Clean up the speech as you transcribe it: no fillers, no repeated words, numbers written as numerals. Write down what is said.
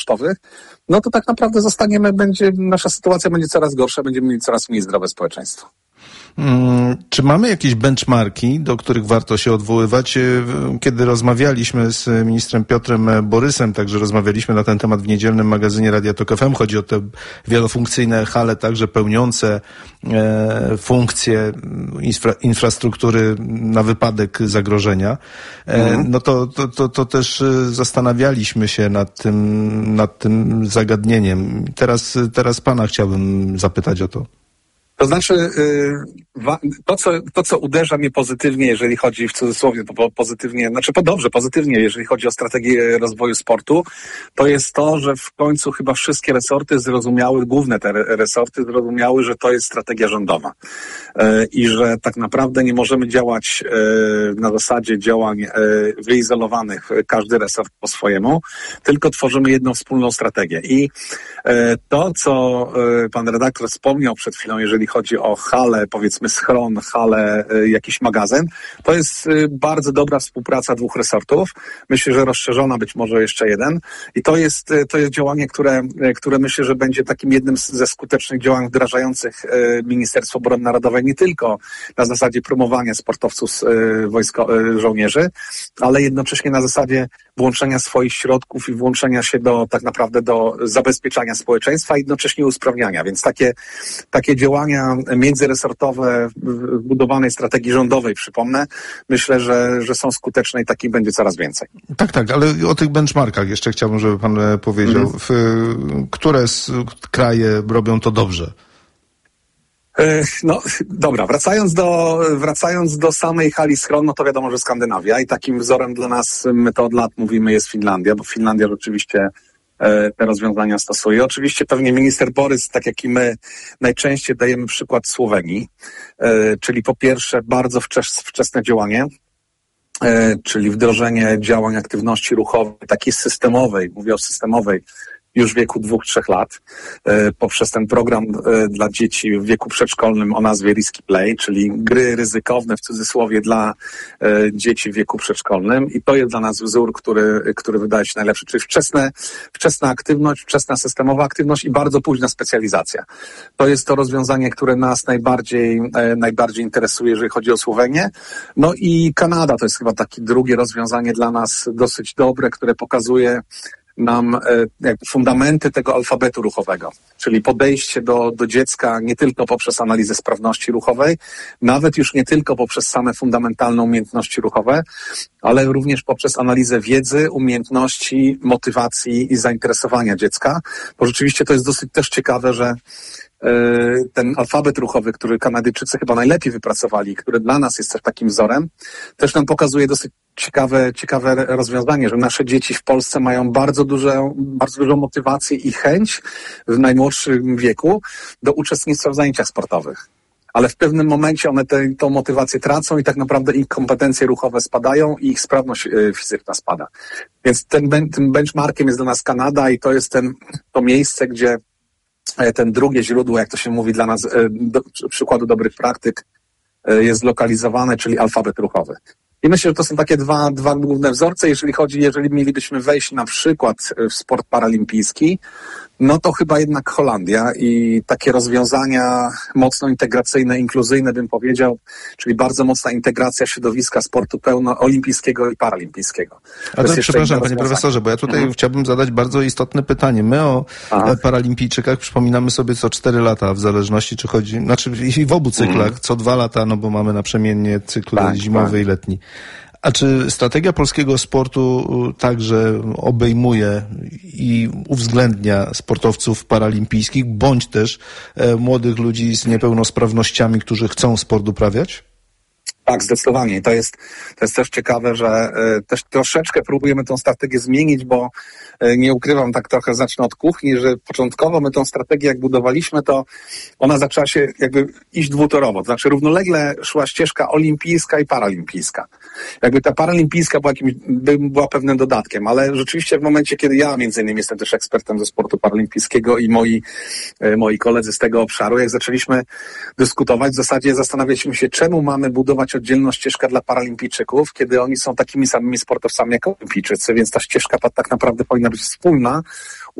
kosztowych, no to tak naprawdę nasza sytuacja będzie coraz gorsza, będziemy mieli coraz mniej zdrowe społeczeństwo. Czy mamy jakieś benchmarki, do których warto się odwoływać? Kiedy rozmawialiśmy z ministrem Piotrem Borysem, także rozmawialiśmy na ten temat w niedzielnym magazynie Radia Tok FM, chodzi o te wielofunkcyjne hale, także pełniące funkcje infrastruktury na wypadek zagrożenia. No to też zastanawialiśmy się nad tym zagadnieniem. Teraz pana chciałbym zapytać o to. To znaczy, to co uderza mnie pozytywnie, jeżeli chodzi, w cudzysłowie, pozytywnie, jeżeli chodzi o strategię rozwoju sportu, to jest to, że w końcu chyba wszystkie resorty główne te resorty zrozumiały, że to jest strategia rządowa. I że tak naprawdę nie możemy działać na zasadzie działań wyizolowanych, każdy resort po swojemu, tylko tworzymy jedną wspólną strategię. I to, co pan redaktor wspomniał przed chwilą, jeżeli chodzi o halę, powiedzmy schron, halę, jakiś magazyn, to jest bardzo dobra współpraca dwóch resortów. Myślę, że rozszerzona być może jeszcze jeden. I to jest działanie, które myślę, że będzie takim jednym ze skutecznych działań wdrażających Ministerstwo Obrony Narodowej, nie tylko na zasadzie promowania sportowców żołnierzy, ale jednocześnie na zasadzie włączenia swoich środków i włączenia się tak naprawdę do zabezpieczania społeczeństwa i jednocześnie usprawniania. Więc takie działania międzyresortowe w budowanej strategii rządowej, przypomnę, myślę, że są skuteczne i takich będzie coraz więcej. Tak, ale o tych benchmarkach jeszcze chciałbym, żeby pan powiedział. Które kraje robią to dobrze? No dobra, wracając do samej hali schron, no to wiadomo, że Skandynawia i takim wzorem dla nas, my to od lat mówimy, jest Finlandia, bo Finlandia rzeczywiście te rozwiązania stosuje. Oczywiście pewnie minister Borys, tak jak i my, najczęściej dajemy przykład Słowenii, czyli po pierwsze bardzo wczesne działanie, czyli wdrożenie działań aktywności ruchowej, takiej systemowej, mówię o systemowej, już w wieku 2-3 lat, poprzez ten program dla dzieci w wieku przedszkolnym o nazwie Risky Play, czyli gry ryzykowne w cudzysłowie dla dzieci w wieku przedszkolnym. I to jest dla nas wzór, który wydaje się najlepszy, czyli wczesna aktywność, wczesna systemowa aktywność i bardzo późna specjalizacja. To jest to rozwiązanie, które nas najbardziej interesuje, jeżeli chodzi o Słowenię. No i Kanada to jest chyba takie drugie rozwiązanie dla nas dosyć dobre, które pokazuje nam fundamenty tego alfabetu ruchowego, czyli podejście do dziecka nie tylko poprzez analizę sprawności ruchowej, nawet już nie tylko poprzez same fundamentalne umiejętności ruchowe, ale również poprzez analizę wiedzy, umiejętności, motywacji i zainteresowania dziecka, bo rzeczywiście to jest dosyć też ciekawe, że ten alfabet ruchowy, który Kanadyjczycy chyba najlepiej wypracowali, który dla nas jest też takim wzorem, też nam pokazuje dosyć ciekawe rozwiązanie, że nasze dzieci w Polsce mają bardzo dużą motywację i chęć w najmłodszym wieku do uczestnictwa w zajęciach sportowych. Ale w pewnym momencie one tą motywację tracą i tak naprawdę ich kompetencje ruchowe spadają i ich sprawność fizyczna spada. Więc tym benchmarkiem jest dla nas Kanada i to jest to miejsce, gdzie ten drugie źródło, jak to się mówi dla nas, przykładu dobrych praktyk jest zlokalizowane, czyli alfabet ruchowy. I myślę, że to są takie dwa główne wzorce. Jeżeli mielibyśmy wejść na przykład w sport paralimpijski, no to chyba jednak Holandia i takie rozwiązania mocno integracyjne, inkluzyjne bym powiedział, czyli bardzo mocna integracja środowiska sportu olimpijskiego i paralimpijskiego. A to przepraszam, panie profesorze, bo ja tutaj chciałbym zadać bardzo istotne pytanie. My o paralimpijczykach przypominamy sobie co 4 lata, w zależności czy chodzi, i w obu cyklach, co 2 lata, no bo mamy naprzemiennie cykl zimowy i letni. A czy strategia polskiego sportu także obejmuje i uwzględnia sportowców paralimpijskich, bądź też młodych ludzi z niepełnosprawnościami, którzy chcą sport uprawiać? Tak, zdecydowanie. I to jest też ciekawe, że też troszeczkę próbujemy tą strategię zmienić, bo nie ukrywam, tak trochę zacznę od kuchni, że początkowo my tą strategię jak budowaliśmy, to ona zaczęła się jakby iść dwutorowo. To znaczy równolegle szła ścieżka olimpijska i paralimpijska. Jakby ta paralimpijska była pewnym dodatkiem, ale rzeczywiście w momencie, kiedy ja między innymi jestem też ekspertem ze sportu paralimpijskiego i moi koledzy z tego obszaru, jak zaczęliśmy dyskutować, w zasadzie zastanawialiśmy się, czemu mamy budować oddzielną ścieżkę dla paralimpijczyków, kiedy oni są takimi samymi sportowcami jak olimpijczycy, więc ta ścieżka tak naprawdę powinna być wspólna.